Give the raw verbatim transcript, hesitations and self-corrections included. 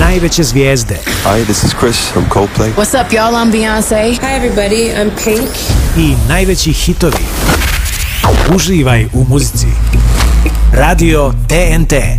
najveće zvijezde. Hi, this is Chris from Coldplay. What's up, y'all? I'm Beyoncé. Hi, everybody. I'm Pink. I najveći hitovi. Uživaj u muzici. Radio T N T.